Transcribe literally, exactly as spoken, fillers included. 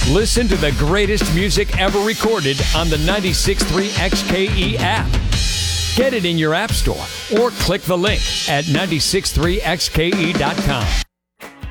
Listen to the greatest music ever recorded on the ninety-six point three X K E app. Get it in your app store or click the link at nine six three X K E dot com.